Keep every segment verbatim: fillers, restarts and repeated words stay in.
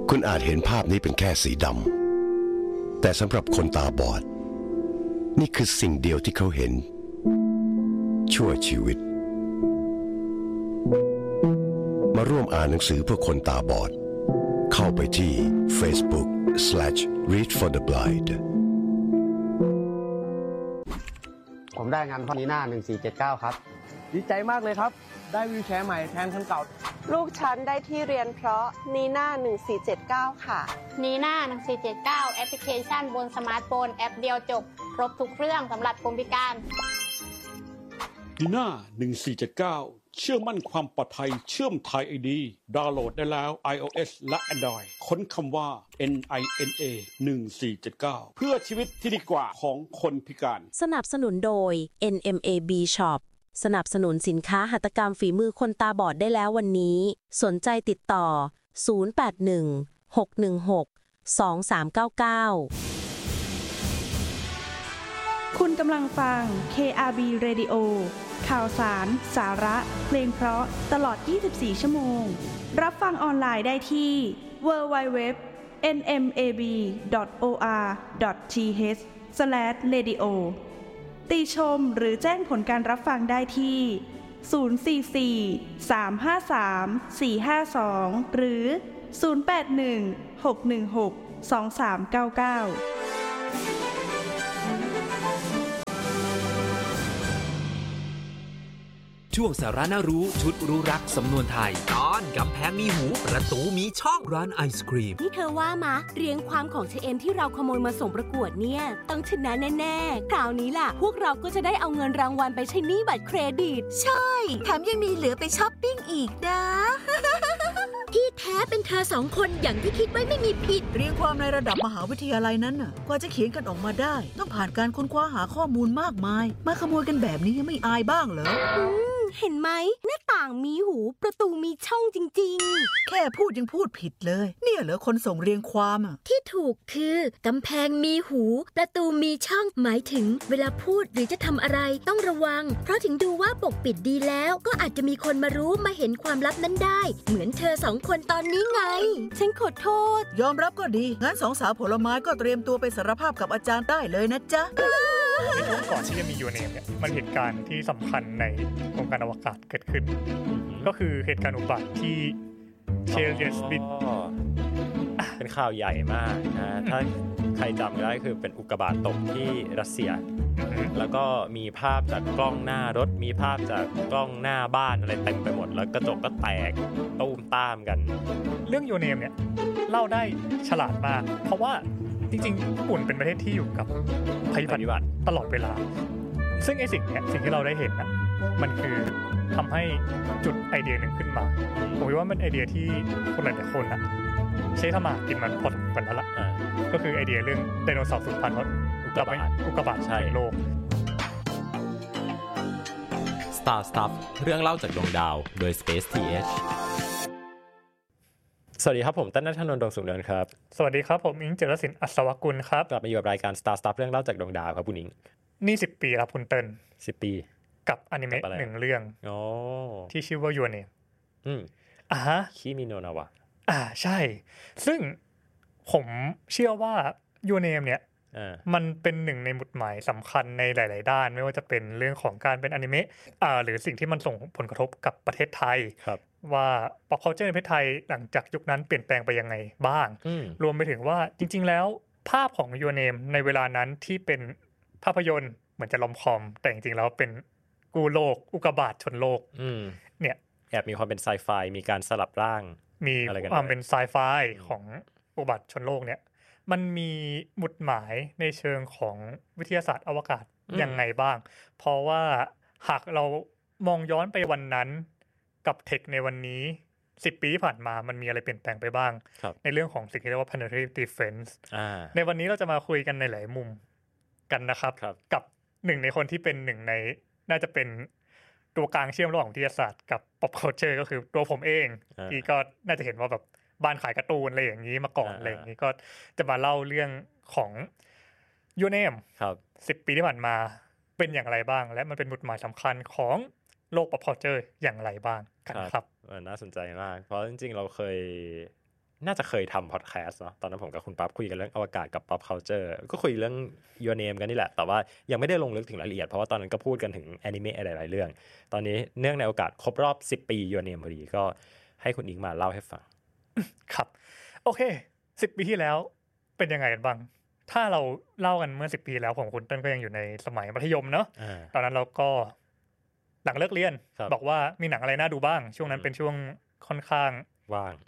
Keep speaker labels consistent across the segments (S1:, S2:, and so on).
S1: คุณอาจเห็นภาพนี้เป็นแค่สีดำแต่สำหรับคนตาบอดนี่คือสิ่งเดียวที่เขาเห็นชั่วชีวิตมาร่วมอ่านหนังสือเพื่อคนตาบอดเข้าไปที่ Facebook slash read for the blind
S2: ผมได้งานพอนีน่าหนึ่งสี่เจ็ดเก้าครับ
S3: ดีใจมากเลยครับได้วีลแชร์ใหม่แทนคันเก่า
S4: ลูกฉันได้ที่เรียนเพราะนีน่าหนึ่งสี่เจ็ดเก้าค่ะ
S5: นีน่าหนึ่งสี่เจ็ดเก้าแอปพลิเคชันบนสมาร์ทโฟนแอปเดียวจบครบทุกเรื่องสำหรับคนพิการ
S6: นีน่าหนึ่งสี่เจ็ดเก้าเชื่อมั่นความปลอดภัยเชื่อม Thai ไอ ดี ดาวน์โหลดได้แล้ว iOS และ Android ค้นคำว่า เอ็น ไอ เอ็น เอ หนึ่งสี่เจ็ดเก้า เพื่อชีวิตที่ดีกว่าของคนพิการ
S7: สนับสนุนโดย เอ็น เอ็ม เอ บี Shop สนับสนุนสินค้าหัตถกรรมฝีมือคนตาบอดได้แล้ววันนี้สนใจติดต่อศูนย์ แปด หนึ่ง หก หนึ่ง หก สอง สาม เก้า เก้า
S8: คุณกำลังฟัง เค อาร์ บี Radio ข่าวสาร สาระ เพลงเพราะตลอดยี่สิบสี่ชั่วโมงรับฟังออนไลน์ได้ที่ ดับเบิลยู ดับเบิลยู ดับเบิลยู ดอท เอ็น เอ็ม เอ บี ดอท โอ อาร์ ดอท ที เอช สแลช เรดิโอ ติชมหรือแจ้งผลการรับฟังได้ที่ ศูนย์ สี่ สี่ สาม ห้า สาม สี่ ห้า สอง หรือ ศูนย์ แปด หนึ่ง หก หนึ่ง หก สอง สาม เก้า เก้า
S9: ช่วงสาระน่ารู้ชุดรู้รักสำนวนไทยตอนกำแพงมีหูประตูมีช่องร้านไอศกรีม
S10: นี่เธอว่ามะเรียงความของ เช เอ็ม ที่เราขโมยมาส่งประกวดเนี่ยต้องชนะแน่ๆคราวนี้ล่ะพวกเราก็จะได้เอาเงินรางวัลไปใช้หนี้บัตรเครดิต
S11: ใช่แถมยังมีเหลือไปช้อปปิ้งอีกนะที่แท้เป็นเธอสองคนอย่างที่คิดไว้ไม่มีผิด
S12: เรียงความในระดับมหาวิทยาลัยนั้นน่ะกว่าจะเขียนกันออกมาได้ต้องผ่านการค้นคว้าหาข้อมูลมากมายมาขโมยกันแบบนี้ยังไม่อายบ้างเหรอ
S10: เห็นไหมหน้าต่างมีหูประตูมีช่องจริง
S12: ๆแค่พูดยังพูดผิดเลยเนี่ยเหรอคนส่งเรียงความอ่ะ
S11: ที่ถูกคือกำแพงมีหูประตูมีช่องหมายถึงเวลาพูดหรือจะทำอะไรต้องระวังเพราะถึงดูว่าปกปิดดีแล้วก็อาจจะมีคนมารู้มาเห็นความลับนั้นได้เหมือนเธอสองคนตอนนี้ไง
S10: ฉันขอโทษ
S12: ยอมรับก็ดีงั้นสองสาวผลไม้ก็เตรียมตัวไปสารภาพกับอาจารย์ได้เลยนะจ๊ะ
S3: ในช่วงก่อนที่จะมียูเนมเนี่ยมันเหตุการณ์ที่สำคัญในวงการอวกาศเกิดขึ้นก็คือเหตุการณ์อุบัติที่เชลเยสบิน
S13: เป็นข่าวใหญ่มากนะถ้าใครจำได้คือเป็นอุกกาบาตตกที่รัสเซียแล้วก็มีภาพจากกล้องหน้ารถมีภาพจากกล้องหน้าบ้านอะไรเต็มไปหมดแล้วกระจกก็แตกตุ้มต้ามกันเรื่องยูเนมเนี่ยเล่าได้ฉลาดมากเพราะว่าจริงๆญี่ปุ่นเป็นประเทศที่อยู่กับภัยพิบัติตลอดเวลาซึ่งไอ้สิ่งเนี้ยสิ่งที่เราได้เห็นนะมันคือทำให้จุดไอเดียหนึ่งขึ้นมาผมว่ามันไอเดียที่คนหลายๆคนนะใช้ทำมากินมันพอสมควรแล้วล่ะก็คือไอเดียเรื่องไดโนเสาร์สูญพันธุ์เพราะอุกกาบาตอุกกาบาตใช่โลก
S14: Star Stuff เรื่องเล่าจากดวงดาวโดย Space ที เอช
S13: สวัสดีครับผมตั้นณัฐนนท์ ดวงสูงเนินครับ
S3: สวัสดีครับผมอิงเจริญศิลป์อัศวกุลครับ
S13: กลับมาอยู่กับรายการ Star Stuff เรื่องเล่าจากดวงดาวครับคุณอิง
S3: นี่สิบปีแล้วคุณเติ้ล
S13: สิบปี
S3: กับอนิเมะหนึ่งเรื่อง
S13: อ๋อ
S3: ที่ชื่อว่ายูเนม
S13: อืม
S3: อ่าฮะ
S13: คิมิโนะนาวะ
S3: อ่าใช่ซึ่งผมเชื่อว่ายูเนมเนี่ยมันเป็นหนึ่งในหมุดหมายสำคัญในหลายๆด้านไม่ว่าจะเป็นเรื่องของการเป็นอนิเมะอ่าหรือสิ่งที่มันส่งผลกระทบกับประเทศไทยว่า pop culture ในประเทศไทยหลังจากยุคนั้นเปลี่ยนแปลงไปยังไงบ้างรวมไปถึงว่าจริงๆแล้วภาพของยูเนมในเวลานั้นที่เป็นภาพยนตร์เหมือนจะลอมคอมแต่จริงๆแล้วเป็นกู้โลกอุกกาบาตชนโลกเนี่ย
S13: แอบมีความเป็นไซไฟมีการสลับร่าง
S3: มีความเป็นไซไฟของอุกกาบาตชนโลกเนี่ยมันมีหมุดหมายในเชิงของวิทยาศาสตร์อวกาศยังไงบ้างเพราะว่าหากเรามองย้อนไปวันนั้นกับเทคในวันนี้สิบปีที่ผ่านมามันมีอะไรเปลี่ยนแปลงไปบ้างในเรื่องของสิ่งที่เรียกว่า planetary defense ในวันนี้เราจะมาคุยกันในหลายมุมกันนะครับกับหนึ่งในคนที่เป็นหนึ่งในน่าจะเป็นตัวกลางเชื่อมระหว่างวิทยาศาสตร์กับ pop culture ก็คือตัวผมเองที่ก็น่าจะเห็นว่าแบบบ้านขายการ์ตูนอะไรอย่างนี้มาก่อนอะไรอย่างนี้ก็จะมาเล่าเรื่องของยูเนมสิบปีที่ผ่านมาเป็นอย่างไรบ้างและมันเป็นหมุดหมายสำคัญของโลก pop culture อย่างไรบ้างกันครับ
S13: น่าสนใจมากเพราะจริงๆเราเคยน่าจะเคยทำพอดแคสต์เนาะตอนนั้นผมกับคุณปั๊บคุยกันเรื่องอวกาศกับ pop culture ก็คุยเรื่อง Your Name กันนี่แหละแต่ว่ายังไม่ได้ลงลึกถึงรายละเอียดเพราะว่าตอนนั้นก็พูดกันถึงแอนิเมะอะไรหลายเรื่องตอนนี้เนื่องในโอกาสครบรอบสิบปี Your Name พอดีก็ให้คุณอิงมาเล่าให้ฟัง
S3: ครับโอเคสิบปีที่แล้วเป็นยังไงกันบ้างถ้าเราเล่ากันเมื่อสิบปีแล้วผมคุณเติ้ลก็ยังอยู่ในสมัยมัธยมเนาะตอนนั้นเราก็หลังเลิกเรียนบอกว่ามีหนังอะไรน่าดูบ้างช่วงนั้นเป็นช่วงค่อนข้าง
S13: ว่าง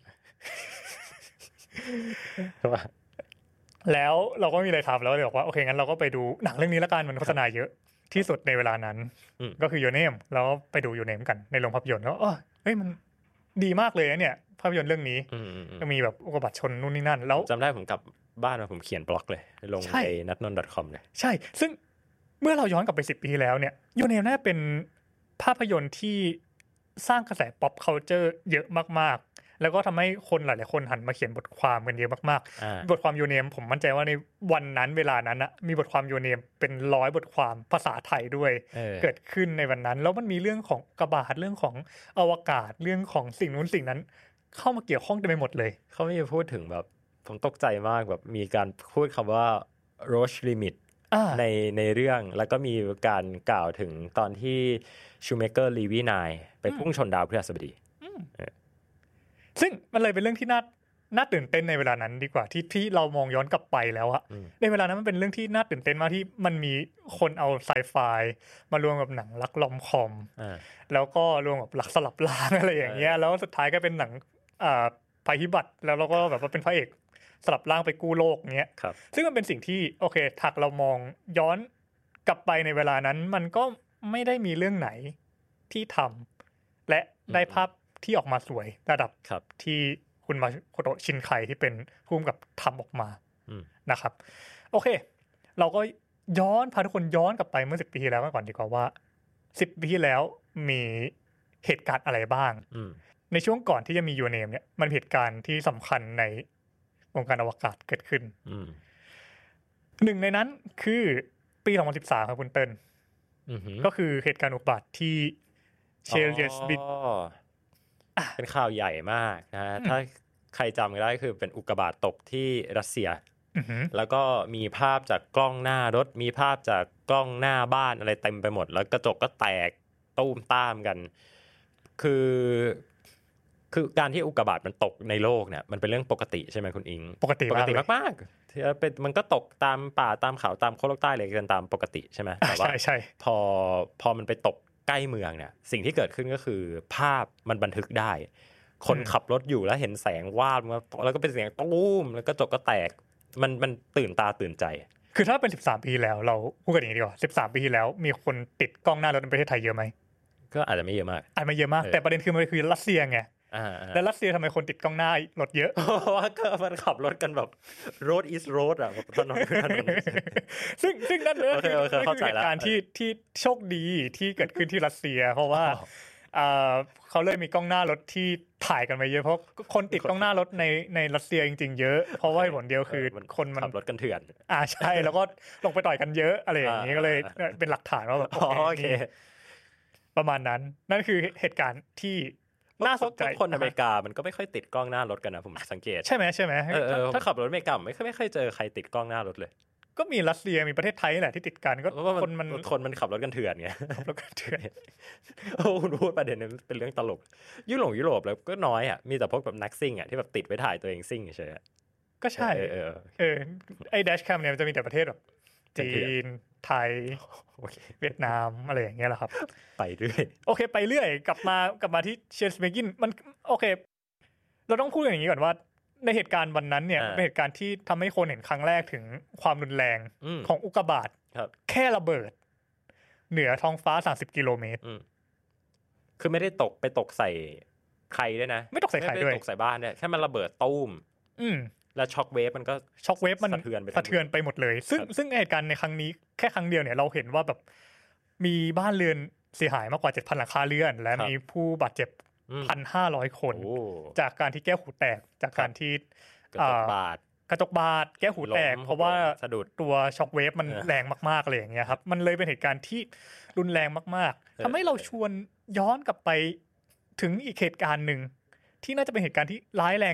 S3: แล้วเราก็มีอะไรทำแล้วเลยบอกว่าโอเคงั้นเราก็ไปดูหนังเรื่องนี้ละกันมันโฆษณาเยอะที่สุดในเวลานั้นก็คือ Your Name แล้วไปดู Your Name กันในโรงภาพยนตร์แล้วเออเฮ้ยมันดีมากเลยนะเนี่ยภาพยนตร์เรื่องนี้ก็มีแบบอุกกาบาตชนนู่นนี่นั่นแล้ว
S13: จำได้ผมกลับบ้านมาผมเขียนบล็อกเลยลงใน นัทนนท์ ดอท คอม เลย
S3: ใช่ซึ่งเมื่อเราย้อนกลับไปสิบปีที่แล้วเนี่ย Your Name น่าจะเป็นภาพยนตร์ที่สร้างกระแส pop culture เยอะมากๆแล้วก็ทำให้คนหลายๆคนหันมาเขียนบทความกันเยอะมากๆบทความ Your Name ผมมั่นใจว่าในวันนั้นเวลานั้นนะมีบทความ Your Name เป็นร้อยบทความภาษาไทยด้วย เ, เกิดขึ้นในวันนั้นแล้วมันมีเรื่องของกบาทเรื่องของอวกาศเรื่องของสิ่งนู้นสิ่งนั้นเข้ามาเกี่ยวข้องเต็มไปหมดเลย
S13: เขาไม่ได้พูดถึงแบบผมตกใจมากแบบมีการพูดคำว่า Roche Limit ในในเรื่องแล้วก็มีการกล่าวถึงตอนที่ชูเมเกอร์ลีวีไนไปพุ่งชนดาวพฤหัสบดี
S3: ซึ่งมันเลยเป็นเรื่องที่น่าน่าตื่นเต้นในเวลานั้นดีกว่าที่ที่เรามองย้อนกลับไปแล้วอะในเวลานั้นมันเป็นเรื่องที่น่าตื่นเต้นมากที่มันมีคนเอาไซไฟมารวมกับหนังรักลอมคอมแล้วก็รวมกับหลักสลับล้างอะไรอย่างเงี้ยแล้วสุดท้ายก็เป็นหนังอ่าภัยพิบัติแล้วเราก็แบบว่าเป็นพระเอกสลับร่างไปกู้โลกเงี้ยซึ่งมันเป็นสิ่งที่โอเคถักเรามองย้อนกลับไปในเวลานั้นมันก็ไม่ได้มีเรื่องไหนที่ทำและได้ภาพที่ออกมาสวยระดับที่คุณมาโคโตะชินไคที่เป็นผู้กำกับทำออกมานะครับโอเคเราก็ย้อนพาทุกคนย้อนกลับไปเมื่อสิบปีที่แล้วก่อนดีกว่าว่าสิบปีที่แล้วมีเหตุการณ์อะไรบ้างในช่วงก่อนที่จะมี Your Name เนี่ยมันเหตุการณ์ที่สำคัญในวงการอวกาศเกิดขึ้นหนึ่งในนั้นคือปีสองพันสิบสามครับคุณเติ้ลก็คือเหตุการณ์อุกกาบาตที่เชลเยสบิด
S13: เป็นข่าวใหญ่มากนะถ้าใครจำกันได้คือเป็นอุกกาบาตตกที่รัสเซียแล้วก็มีภาพจากกล้องหน้ารถมีภาพจากกล้องหน้าบ้านอะไรเต็มไปหมดแล้วกระจกก็แตกตุ้มต้ามกันคือคือการที่อุกกาบาตมันตกในโลกเนี่ยมันเป็นเรื่องปกติใช่ไหมคุณอิง
S3: ปกติ
S13: ปกติมากๆที่เป็นมันก็ตกตามป่าตามเขาตามโคโลกใต้อะไรกันตามปกติใช่ไหมแต่ว่าพอพอมันไปตกใกล้เมืองเนี่ยสิ่งที่เกิดขึ้นก็คือภาพมันบันทึกได้คนขับรถอยู่แล้วเห็นแสงวาบแล้วก็เป็นเสียงตุ้มแล้วก็กระจกก็แตกมันมันตื่นตาตื่นใจ
S3: คือถ้าเป็นสิบสามปีแล้วเราพูดกันอย่างนี้ดีกว่าสิบสามปีที่แล้วมีคนติดกล้องหน้ารถในประเทศไทยเยอะไหม
S13: ก็อาจจะไม่เยอะมาก
S3: อาจไม่เยอะมากแต่ประเด็นคือมันคือรัสเซียไงแล้วรัสเซียทำไมคนติดกล้องหน้ารถเยอะ
S13: เพราะว่าก็มันขับรถกันแบบ road is road อ่ะถนนคือถนน
S3: ซึ่งซึ่งนั่นเลยคือเหตุการณ์ที่ที่โชคดีที่เกิดขึ้นที่รัสเซียเพราะว่าเขาเลยมีกล้องหน้ารถที่ถ่ายกันไปเยอะเพราะคนติดกล้องหน้ารถในในรัสเซียจริงๆเยอะเพราะว่าผลเดียวคือคนมัน
S13: ขับรถกันเถื่อน
S3: อ่าใช่แล้วก็ลงไปต่อยกันเยอะอะไรอย่างนี้ก็เลยเป็นหลักฐานว่าแบบโอเคประมาณนั้นนั่นคือเหตุการณ์ที่น่าสนใจ
S13: คนอเมริกามันก็ไม่ค่อยติดกล้องหน้ารถกันนะผมสังเกต
S3: ใช่ไหมใช่ไหม
S13: ถ้าขับรถอเมริกาไม่ค่อยไม่ค่อยเจอใครติดกล้องหน้ารถเลย
S3: ก็มีรัสเซียมีประเทศไทยแหละที่ติดกันก็คนมัน
S13: คนมันขับรถกันเถื่อนไง
S3: ขับรถกันเถื่อน
S13: โอ้คุณพูดประเด็นนี้เป็นเรื่องตลกยุโรปยุโรปแล้วก็น้อยอ่ะมีแต่พวกแบบนักซิ่งอ่ะที่แบบติดไว้ถ่ายตัวเองซิ่งเฉย
S3: ๆก็ใช่เออเออไอ้แดชแคมเนี่ยจะมีแต่ประเทศแบบจีนไทยเวียดนามอะไรอย่างเงี้ยแหละครับ
S13: ไปเรื่อย
S3: โอเคไปเรื่อยกลับมากลับมาที่เชลส์เมกินมันโอเคเราต้องพูดอย่างนี้ก่อนว่าในเหตุการณ์วันนั้นเนี่ยเป็นเหตุการณ์ที่ทำให้คนเห็นครั้งแรกถึงความรุนแรงของอุกกาบาตแค่ระเบิดเหนือท้องฟ้าสามสิบกิโลเมตร
S13: คือไม่ได้ตกไปตกใส่ใครด้วยนะ
S3: ไม่ตกใส่ใครด้วย
S13: ไม่ตกใส่บ้านเนี่ยแค่มันระเบิดตุ้มแล้วช็อคเวฟมันก็
S3: ช็อคเวฟมัน
S13: สะเทือนไป
S3: สะเทือนไปหมดเลยซึ่งซึ่งเหตุการณ์ในครั้งนี้แค่ครั้งเดียวเนี่ยเราเห็นว่าแบบมีบ้านเรือนเสียหายมากกว่า เจ็ดพัน หลังคาเรือนและมีผู้บาดเจ็บ หนึ่งพันห้าร้อย คนจากการที่แก้วหูแตกจากการที่
S13: กระจกบาด
S3: กระจกบาดแก้วหูแตกเพราะว่าตัวช็อคเวฟมันแรงมากๆเลยอย่างเงี้ยครับมันเลยเป็นเหตุการณ์ที่รุนแรงมากๆทำให้เราชวนย้อนกลับไปถึงอีกเหตุการณ์นึงที่น่าจะเป็นเหตุการณ์ที่ร้ายแรง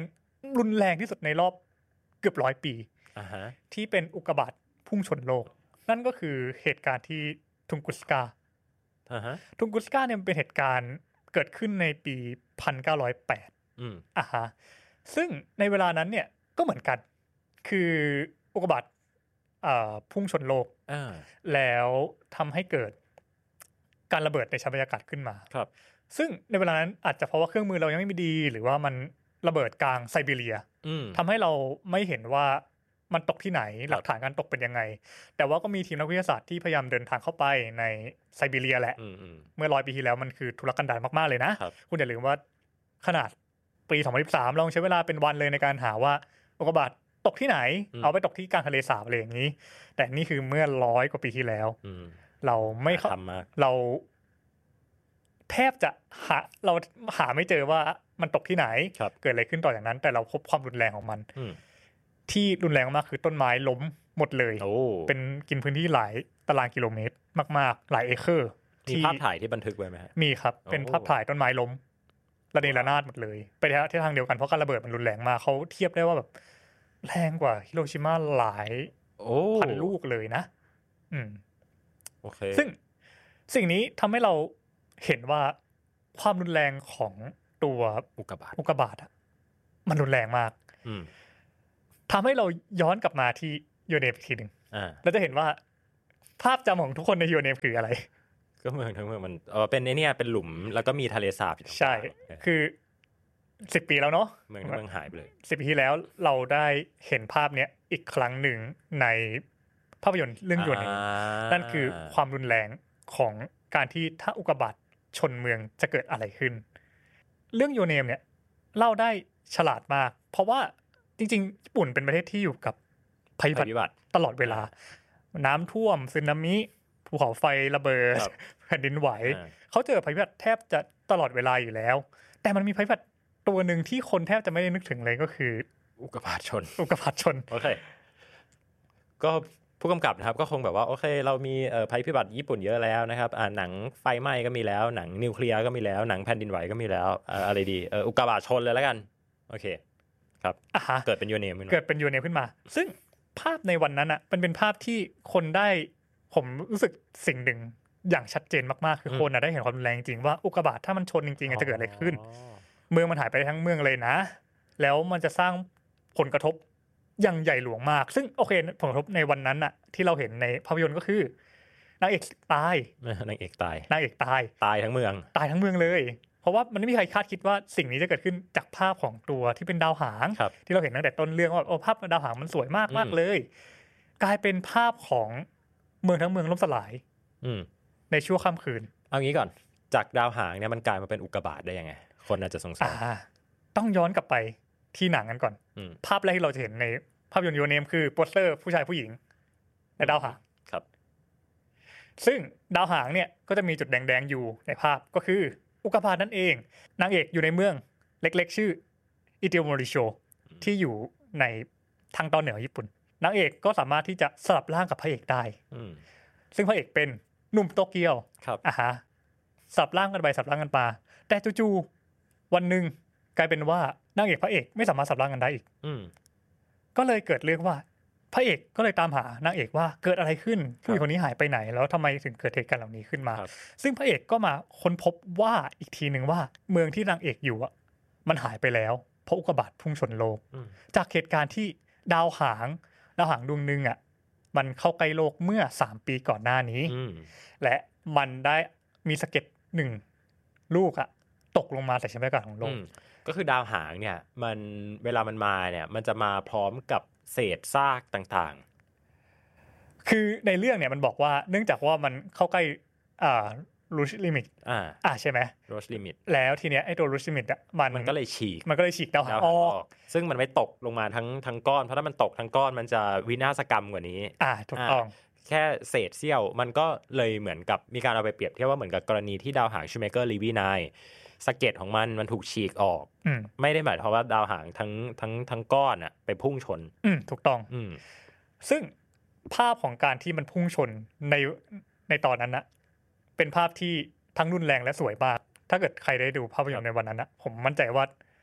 S3: รุนแรงที่สุดในรอบเกือบร้อยปี
S13: uh-huh.
S3: ที่เป็นอุกกาบาตพุ่งชนโลกนั่นก็คือเหตุการณ์ที่ทุงกุสกา
S13: uh-huh.
S3: ทุงกุสกาเนี่ยเป็นเหตุการณ์เกิดขึ้นในปีหนึ่งพันเก้าร้อยแปด
S13: อืม
S3: อ่ะฮะซึ่งในเวลานั้นเนี่ยก็เหมือนกันคืออุกกาบาตอ่าพุ่งชนโลกแล้วทำให้เกิดการระเบิดในชั้นบรรยากาศขึ้นมา
S13: ครับ
S3: ซึ่งในเวลานั้นอาจจะเพราะว่าเครื่องมือเรายังไม่ดีหรือว่ามันระเบิดกลางไซบีเรียทำให้เราไม่เห็นว่ามันตกที่ไหนหลักฐานการตกเป็นยังไงแต่ว่าก็มีทีมนักวิทยาศาสตร์ที่พยายามเดินทางเข้าไปในไซบีเรียแหละเมื่อร้อยปีที่แล้วมันคือทุรกันดารมากๆเลยนะคุณอย่าลืมว่าขนาดปีสองพันสิบสามเราใช้เวลาเป็นวันเลยในการหาว่าอุกกาบาตตกที่ไหนเอาไปตกที่กลางทะเลสาบอะไรอย่างนี้แต่นี่คือเมื่อร้อยกว่าปีที่แล้วเราไม่เราแทบจะหาเราหาไม่เจอว่ามันตกที่ไหนเกิดอะไรขึ้นต่อจากนั้นแต่เราพบความรุนแรงของมันที่รุนแรงมากคือต้นไม้ล้มหมดเลยเป็นกินพื้นที่หลายตารางกิโลเมตรมากๆหลายเอเคอร์
S13: มีภาพถ่ายที่บันทึกไว้ไหม
S3: มีครับเป็นภาพถ่ายต้นไม้ล้มระเนระนาดหมดเลยไปที่ทางเดียวกันเพราะการระเบิดมันรุนแรงมากเขาเทียบได้ว่าแบบแรงกว่าฮิโรชิมาหลายพันลูกเลยนะอืม
S13: โอเค
S3: ซึ่งสิ่งนี้ทำให้เราเห็นว่าความรุนแรงของตัว
S13: อุกกาบาต
S3: อุกกาบาตอ่ะมันรุนแรงมากทำให้เราย้อนกลับมาที่ยูเนปอีกทีหนึ่งแล้วจะเห็นว่าภาพจำของทุกคนในยูเนปคืออะไร
S13: ก็เมืองทั้งเมืองมันเออเป็นไอ้นี่เป็นหลุมแล้วก็มีทะเลสาบ
S3: ใช่คือสิบปีแล้วเนาะ
S13: เมืองทั้งเมืองหายไปเลย
S3: สิบปีที่แล้วเราได้เห็นภาพเนี้ยอีกครั้งหนึ่งในภาพยนตร์เรื่องยูเนปนั่นคือความรุนแรงของการที่ถ้าอุกกาบาตชนเมืองจะเกิดอะไรขึ้นเรื่องยูเนปเนี่ยเล่าได้ฉลาดมากเพราะว่าจริงๆญี่ปุ่นเป็นประเทศที่อยู่กับภัยพิบัติตลอดเวลาน้ำท่วมสึนามิภูเขาไฟระเบิดแผ่นดินไหวเขาเจอภัยพิบัติแทบจะตลอดเวลาอยู่แล้วแต่มันมีภัยพิบัติตัวหนึ่งที่คนแทบจะไม่ได้นึกถึงเลยก็คือ
S13: อุกกาบาตชน
S3: อุกกาบาตชน
S13: โอเคก็ผู้กำกับนะครับก็คงแบบว่าโอเคเรามีเอ่อภัยพิบัติญี่ปุ่นเยอะแล้วนะครับอ่าหนังไฟไหม้ก็มีแล้วหนังนิวเคลียร์ก็มีแล้วหนังแผ่นดินไหวก็มีแล้วอ่าอะไรดีเอ่ออุกกาบาตชนเลยแล้วกันโอเคครับเกิดเป็นยูเนปขึ้นมา
S3: เกิดเป็นยูเนปขึ้นมาซึ่งภาพในวันนั้นอ่ะมันเป็นภาพที่คนได้ผมรู้สึกสิ่งหนึ่งอย่างชัดเจนมากๆคือคนน่ะได้เห็นความรุนแรงจริงว่าอุกกาบาตถ้ามันชนจริงๆจะเกิดอะไรขึ้นเมืองมันหายไปทั้งเมืองเลยนะแล้วมันจะสร้างผลกระทบอย่างใหญ่หลวงมากซึ่งโอเคผลกระทบในวันนั้นน่ะที่เราเห็นในภาพยนตร์ก็คือนางเอกตาย
S13: นางเอกตาย
S3: นางเอกตาย
S13: ตายทั้งเมือง
S3: ตายทั้งเมืองเลยเพราะว่ามันไม่มีใครคาดคิดว่าสิ่งนี้จะเกิดขึ้นจากภาพของตัวที่เป็นดาวหางที่เราเห็นตั้งแต่ต้นเรื่องว่าโอ้ภาพดาวหางมันสวยมากมากเลยกลายเป็นภาพของเมืองทั้งเมืองล่มสลายในชั่วค่ำคืน
S13: เอางี้ก่อนจากดาวหางเนี่ยมันกลายมาเป็นอุกกาบาตได้ยังไงคนอาจจะสงสัย
S3: ต้องย้อนกลับไปที่หนังกันก่อนภาพแรกที่เราจะเห็นในภาพยนตร์ยูเนปคือโปสเตอร์ผู้ชายผู้หญิงในดาวหาง
S13: ครับ
S3: ซึ่งดาวหางเนี่ยก็จะมีจุดแดงๆอยู่ในภาพก็คืออุกกาบาตนั่นเองนางเอกอยู่ในเมืองเล็กๆชื่ออิเติโมริโชที่อยู่ในทางตอนเหนือญี่ปุ่นนางเอกก็สามารถที่จะสลับร่างกับพระเอกได้ซึ่งพระเอกเป็นหนุ่มโตเกียวอ่ะฮะสลับร่างกันไปสลับร่างกันมาแต่จู่ๆวันหนึ่งกลายเป็นว่านางเอกพระเอกไม่สามารถสลับร่างกันได้อีกก็เลยเกิดเรื่องว่าพระเอกก็เลยตามหานางเอกว่าเกิดอะไรขึ้นผู้หญิงคนนี้หายไปไหนแล้วทำไมถึงเกิดเหตุการณ์เหล่านี้ขึ้นมาซึ่งพระเอกก็มาค้นพบว่าอีกทีนึงว่าเมืองที่นางเอกอยู่อ่ะมันหายไปแล้วเพราะอุกกาบาตพุ่งชนโลกจากเหตุการณ์ที่ดาวหางดาวหางดวงนึงอ่ะมันเข้าใกล้โลกเมื่อสามปีก่อนหน้านี้และมันได้มีสะเก็ดหนึ่งลูกอ่ะตกลงมาใส่ชั้นบรรยากาศของโลก
S13: ก็คือดาวหางเนี่ยมันเวลามันมาเนี่ยมันจะมาพร้อมกับเศษซากต่าง
S3: ๆคือในเรื่องเนี่ยมันบอกว่าเนื่องจากว่ามันเข้าใกล้อ่ารูชลิมิต
S13: อ่า
S3: อ่าใช่ไหม
S13: รูชลิมิต
S3: แล้วทีเนี้ยไอ้ตัวรูชลิมิตอ่ะมัน
S13: มันก็เลยฉีก
S3: มันก็เลยฉีกดาวหางออก
S13: ซึ่งมันไม่ตกลงมาทั้งทั้งก้อนเพราะถ้ามันตกทั้งก้อนมันจะวินาศกรรมกว่านี้
S3: อ่าถูกต้อง
S13: แค่เศษเสี้ยวมันก็เลยเหมือนกับมีการเอาไปเปรียบเทียบว่าเหมือนกับกรณีที่ดาวหางชูเมเกอร์ลีวีไนสะเก็ดของมันมันถูกฉีกออกไม่ได้หมายความว่าดาวหางทั้งทั้งทั้งก้อนอ่ะไปพุ่งชน
S3: อืมถูกต้องอืมซึ่งภาพของการที่มันพุ่งชนในในตอนนั้นนะเป็นภาพที่ทั้งรุนแรงและสวยมากถ้าเกิดใครได้ดูภาพยนตร์ในวันนั้นนะผมมั่นใจว่าค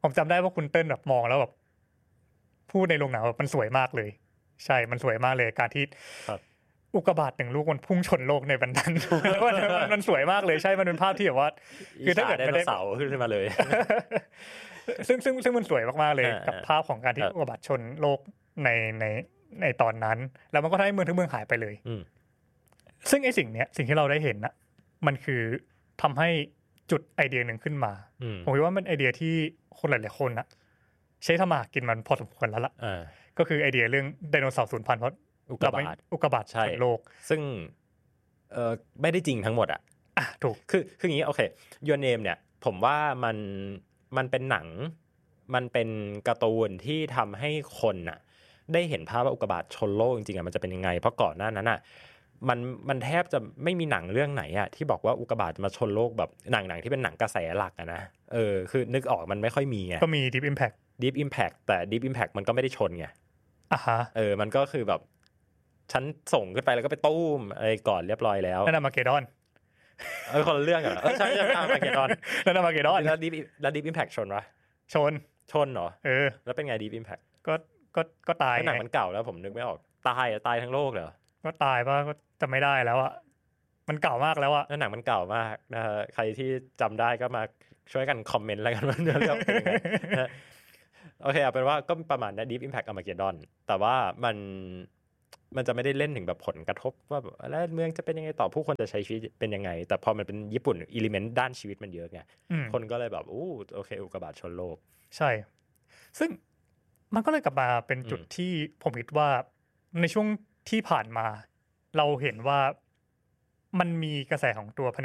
S3: ผมจำได้ว่าคุณเติ้ลแบบมองแล้วแบบพูดในโรงหนังแบบมันสวยมากเลยใช่มันสวยมากเลยการที่อุกกาบาตหนึ่งลูกมันพุ่งชนโลกในบันทันแล้วมันมันสวยมากเลยใช่มันเป็นภาพที่แบบว่าคือถ้าเกิดไม่ได้
S13: เสาขึ้นมาเลย
S3: ซึ่งซึ่งซึ่งมันสวยมากๆเลยกับภาพของการที่อุกกาบาตชนโลกในในในตอนนั้นแล้วมันก็ทำให้เมืองทั้งเมืองหายไปเลยซึ่งไอ้สิ่งเนี้ยสิ่งที่เราได้เห็นนะมันคือทำให้จุดไอเดียหนึ่งขึ้นมาผมคิดว่ามันไอเดียที่คนหลายๆคนนะใช้ทำมาหากินมันพอสมควรแล้วล่ะก็คือไอเดียเรื่องไดโนเสาร์สูญพันธุ์เพราะ
S13: อุกกาบาต
S3: อุกกาบาตชนโลก
S13: ซึ่งเออไม่ได้จริงทั้งหมดอ่ะ
S3: อ่ะถูก
S13: คือคืออย่างนี้โอเค Your Name เนี่ยผมว่ามันมันเป็นหนังมันเป็นการ์ตูนที่ทำให้คนน่ะได้เห็นภาพว่าอุกกาบาตชนโลกจริงๆอ่ะมันจะเป็นยังไงเพราะก่อนหน้านั้นอ่ะมันมันแทบจะไม่มีหนังเรื่องไหนอ่ะที่บอกว่าอุกกาบาตจะมาชนโลกแบบหนังหนังที่เป็นหนังกระแสหลักอ่ะนะเออคือนึกออกมันไม่ค่อยมีไง
S3: ก็มี Deep Impact
S13: Deep Impact แต่ Deep Impact มันก็ไม่ได้ชนไง
S3: อ่ะฮะ
S13: เออมันก็คือแบบฉันส่งขึ้นไปแล้วก็ไปตู้มอะไรก่อนเรียบร้อยแล้ว
S3: นั่นมาเกดอน
S13: เออคนละเรื่องกันเหรอใช่ใช่มาเกดอน
S3: นั่นมาเกดอน
S13: แล้ว Deep แล้ว Deep Impact ชนปะ
S3: ชน
S13: ชนเหรอ
S3: เออ
S13: แล้วเป็นไง Deep Impact
S3: ก็ก็ก็ตาย
S13: หนังมันเก่าแล้วผมนึกไม่ออกตายตายทั้งโลกเหรอ
S3: ก็ตายป่ะก็จะไม่ได้แล้วอ่ะมันเก่ามากแล้วอ่ะ
S13: แล้วหนังมันเก่ามากนะฮะใครที่จำได้ก็มาช่วยกันคอมเมนต์แล้วกันว่าเนื้อเรื่องเป็นยังไงโอเคเอาเป็นว่าก็ประมาณนั้น Deep Impact Armageddon แต่ว่ามันมันจะไม่ได้เล่นถึงแบบผลกระทบว่าแบบแล้วเมืองจะเป็นยังไงต่อผู้คนจะใช้ชีวิตเป็นยังไงแต่พอมันเป็นญี่ปุ่นอิเลเมนต์ด้านชีวิตมันเยอะไงคนก็เลยแบบอู้โอเคอุกกาบาตชนโลก
S3: ใช่ซึ่งมันก็เลยกลับมาเป็นจุดที่ผมคิดว่าในช่วงที่ผ่านมาเราเห็นว่ามันมีกระแสของตัว